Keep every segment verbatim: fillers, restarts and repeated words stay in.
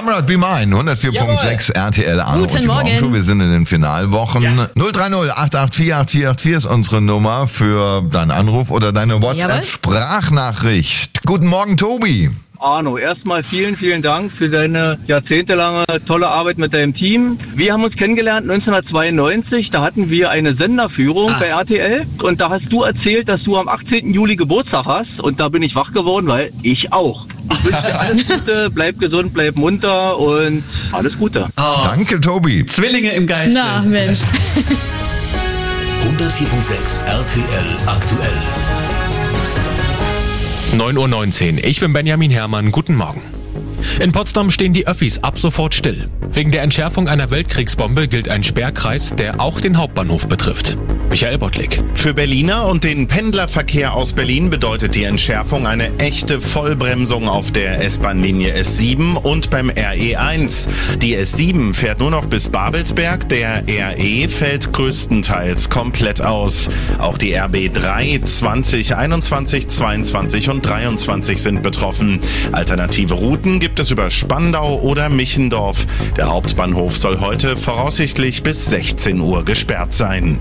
Cameron, Be Mine, hundertvier Komma sechs R T L Arno Guten und die Morgen. Morgenshow. Wir sind in den Finalwochen. Ja. null drei null acht acht vier acht vier acht vier ist unsere Nummer für deinen Anruf oder deine WhatsApp-Sprachnachricht. Guten Morgen, Tobi. Arno, erstmal vielen, vielen Dank für deine jahrzehntelange tolle Arbeit mit deinem Team. Wir haben uns kennengelernt neunzehnhundertzweiundneunzig, da hatten wir eine Senderführung Ah. bei R T L und da hast du erzählt, dass du am achtzehnten Juli Geburtstag hast und da bin ich wach geworden, weil ich auch. Ich wünsche dir alles Gute, bleib gesund, bleib munter und alles Gute. Oh. Danke, Tobi. Zwillinge im Geiste. Na, Mensch. hundertvier Komma sechs R T L aktuell. neun Uhr neunzehn. Ich bin Benjamin Herrmann. Guten Morgen. In Potsdam stehen die Öffis ab sofort still. Wegen der Entschärfung einer Weltkriegsbombe gilt ein Sperrkreis, der auch den Hauptbahnhof betrifft. Michael Bottlik. Für Berliner und den Pendlerverkehr aus Berlin bedeutet die Entschärfung eine echte Vollbremsung auf der S-Bahn-Linie S sieben und beim R E eins. Die S sieben fährt nur noch bis Babelsberg, der R E fällt größtenteils komplett aus. Auch die R B drei, zwanzig, einundzwanzig, zweiundzwanzig und dreiundzwanzig sind betroffen. Alternative Routen gibt es über Spandau oder Michendorf. Der Hauptbahnhof soll heute voraussichtlich bis sechzehn Uhr gesperrt sein.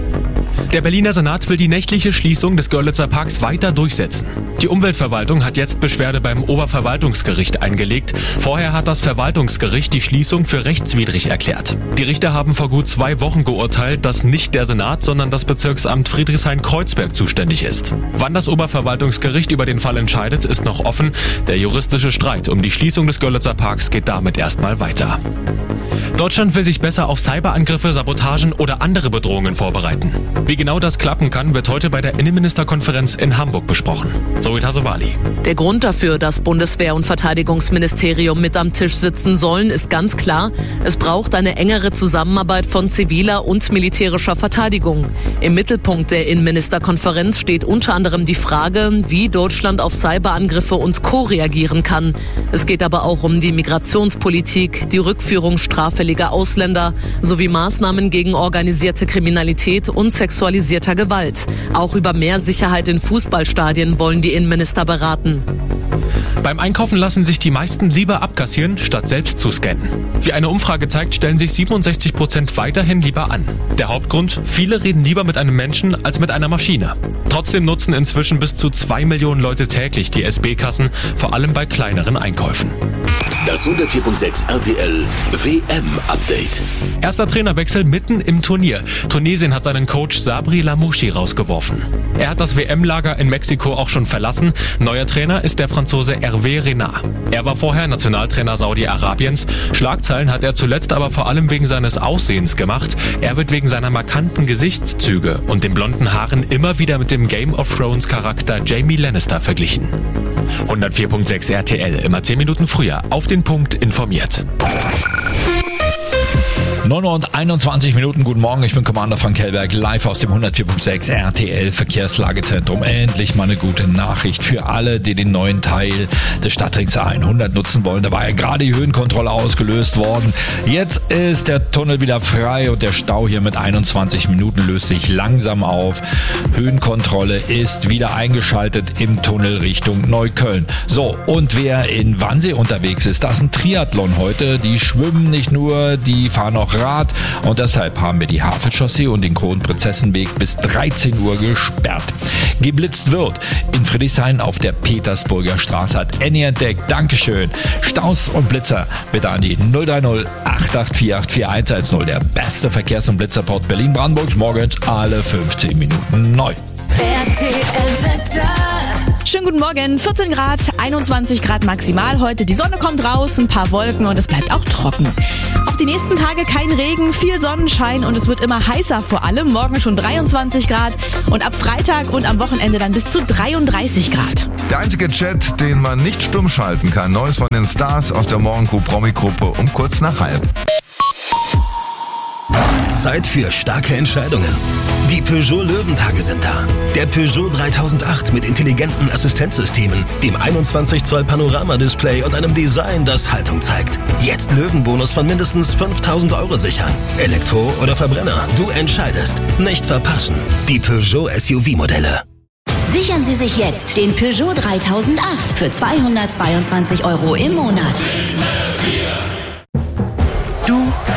Der Berliner Senat will die nächtliche Schließung des Görlitzer Parks weiter durchsetzen. Die Umweltverwaltung hat jetzt Beschwerde beim Oberverwaltungsgericht eingelegt. Vorher hat das Verwaltungsgericht die Schließung für rechtswidrig erklärt. Die Richter haben vor gut zwei Wochen geurteilt, dass nicht der Senat, sondern das Bezirksamt Friedrichshain-Kreuzberg zuständig ist. Wann das Oberverwaltungsgericht über den Fall entscheidet, ist noch offen. Der juristische Streit um die Schließung des Görlitzer Parks geht damit erstmal weiter. Deutschland will sich besser auf Cyberangriffe, Sabotagen oder andere Bedrohungen vorbereiten. Wie genau das klappen kann, wird heute bei der Innenministerkonferenz in Hamburg besprochen. Zoe Tassovali. Der Grund dafür, dass Bundeswehr und Verteidigungsministerium mit am Tisch sitzen sollen, ist ganz klar. Es braucht eine engere Zusammenarbeit von ziviler und militärischer Verteidigung. Im Mittelpunkt der Innenministerkonferenz steht unter anderem die Frage, wie Deutschland auf Cyberangriffe und Co. reagieren kann. Es geht aber auch um die Migrationspolitik, die Rückführung straffälliger Ausländer sowie Maßnahmen gegen organisierte Kriminalität und sexualisierter Gewalt. Auch über mehr Sicherheit in Fußballstadien wollen die Innenminister beraten. Beim Einkaufen lassen sich die meisten lieber abkassieren, statt selbst zu scannen. Wie eine Umfrage zeigt, stellen sich siebenundsechzig Prozent weiterhin lieber an. Der Hauptgrund? Viele reden lieber mit einem Menschen als mit einer Maschine. Trotzdem nutzen inzwischen bis zu zwei Millionen Leute täglich die S B-Kassen, vor allem bei kleineren Einkäufen. Das hundertvier Komma sechs R T L W M-Update. Erster Trainerwechsel mitten im Turnier. Tunesien hat seinen Coach Sabri Lamouchi rausgeworfen. Er hat das W M-Lager in Mexiko auch schon verlassen. Neuer Trainer ist der Franzose Hervé Renard. Er war vorher Nationaltrainer Saudi-Arabiens. Schlagzeilen hat er zuletzt aber vor allem wegen seines Aussehens gemacht. Er wird wegen seiner markanten Gesichtszüge und den blonden Haaren immer wieder mit dem Game of Thrones Charakter Jaime Lannister verglichen. hundertvier Komma sechs R T L, immer zehn Minuten früher, auf den Punkt informiert. neun Uhr und einundzwanzig Minuten, guten Morgen, ich bin Commander von Kellberg, live aus dem hundertvier Komma sechs R T L Verkehrslagezentrum. Endlich mal eine gute Nachricht für alle, die den neuen Teil des Stadtrings A hundert nutzen wollen. Da war ja gerade die Höhenkontrolle ausgelöst worden. Jetzt ist der Tunnel wieder frei und der Stau hier mit einundzwanzig Minuten löst sich langsam auf. Höhenkontrolle ist wieder eingeschaltet im Tunnel Richtung Neukölln. So, und wer in Wannsee unterwegs ist, da ist ein Triathlon heute. Die schwimmen nicht nur, die fahren auch Rad und deshalb haben wir die Havelchaussee und den Kronprinzessenweg bis dreizehn Uhr gesperrt. Geblitzt wird in Friedrichshain auf der Petersburger Straße, hat Annie entdeckt. Dankeschön. Staus und Blitzer bitte an die null drei null acht acht vier acht vier eins eins null. Der beste Verkehrs- und Blitzerport Berlin-Brandenburgs, morgens alle fünfzehn Minuten neu. R T L-Wetter. Schönen guten Morgen, vierzehn Grad, einundzwanzig Grad maximal heute. Die Sonne kommt raus, ein paar Wolken und es bleibt auch trocken. Auch die nächsten Tage kein Regen, viel Sonnenschein und es wird immer heißer, vor allem morgen schon dreiundzwanzig Grad und ab Freitag und am Wochenende dann bis zu dreiunddreißig Grad. Der einzige Chat, den man nicht stumm schalten kann. Neues von den Stars aus der Morgenkuh Promi-Gruppe um kurz nach halb. Zeit für starke Entscheidungen. Die Peugeot Löwentage sind da. Der Peugeot dreitausendacht mit intelligenten Assistenzsystemen, dem einundzwanzig Zoll Panorama-Display und einem Design, das Haltung zeigt. Jetzt Löwenbonus von mindestens fünftausend Euro sichern. Elektro oder Verbrenner, du entscheidest. Nicht verpassen. Die Peugeot S U V-Modelle. Sichern Sie sich jetzt den Peugeot dreitausendacht für zweihundertzweiundzwanzig Euro im Monat.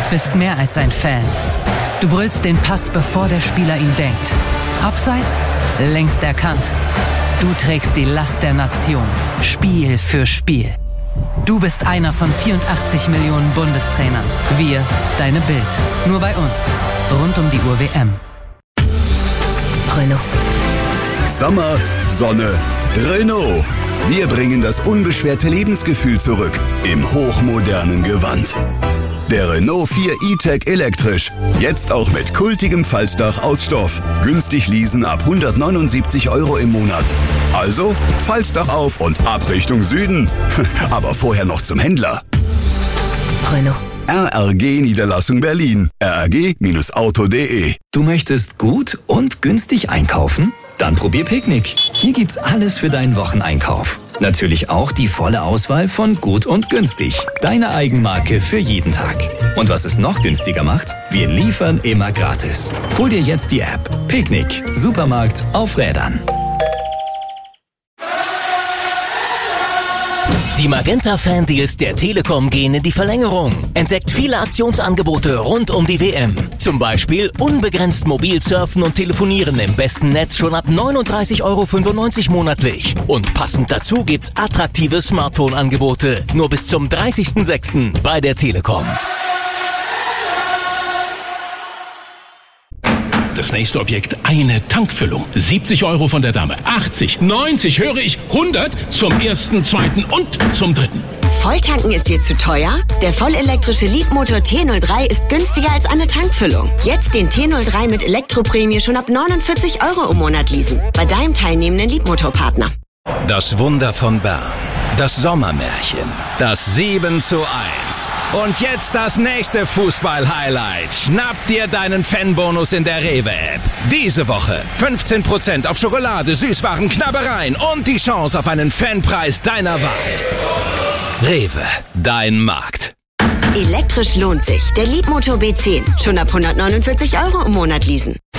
bist mehr als ein Fan. Du brüllst den Pass, bevor der Spieler ihn denkt. Abseits, längst erkannt. Du trägst die Last der Nation, Spiel für Spiel. Du bist einer von vierundachtzig Millionen Bundestrainern. Wir, deine Bild. Nur bei uns. Rund um die Uhr W M. Renault. Sommer, Sonne, Renault. Wir bringen das unbeschwerte Lebensgefühl zurück im hochmodernen Gewand. Der Renault vier E-Tech elektrisch. Jetzt auch mit kultigem Faltdach aus Stoff. Günstig leasen ab hundertneunundsiebzig Euro im Monat. Also Faltdach auf und ab Richtung Süden. Aber vorher noch zum Händler. Renault. R R G Niederlassung Berlin. R R G Auto punkt de. Du möchtest gut und günstig einkaufen? Dann probier Picknick. Hier gibt's alles für deinen Wocheneinkauf. Natürlich auch die volle Auswahl von gut und günstig. Deine Eigenmarke für jeden Tag. Und was es noch günstiger macht? Wir liefern immer gratis. Hol dir jetzt die App. Picknick. Supermarkt auf Rädern. Die Magenta-Fan-Deals der Telekom gehen in die Verlängerung. Entdeckt viele Aktionsangebote rund um die W M. Zum Beispiel unbegrenzt mobil surfen und telefonieren im besten Netz schon ab neununddreißig Euro fünfundneunzig monatlich. Und passend dazu gibt's attraktive Smartphone-Angebote. Nur bis zum dreißigsten sechsten bei der Telekom. Das nächste Objekt, eine Tankfüllung. siebzig Euro von der Dame, achtzig, neunzig, höre ich, hundert zum ersten, zweiten und zum dritten. Volltanken ist dir zu teuer? Der vollelektrische Leapmotor T null drei ist günstiger als eine Tankfüllung. Jetzt den T null drei mit Elektroprämie schon ab neunundvierzig Euro im Monat leasen. Bei deinem teilnehmenden Leapmotor-Partner. Das Wunder von Bern. Das Sommermärchen. Das sieben zu eins. Und jetzt das nächste Fußball-Highlight. Schnapp dir deinen Fanbonus in der Rewe-App. Diese Woche fünfzehn Prozent auf Schokolade, Süßwaren, Knabbereien und die Chance auf einen Fanpreis deiner Wahl. Rewe, dein Markt. Elektrisch lohnt sich. Der Leapmotor B zehn. Schon ab hundertneunundvierzig Euro im Monat leasen.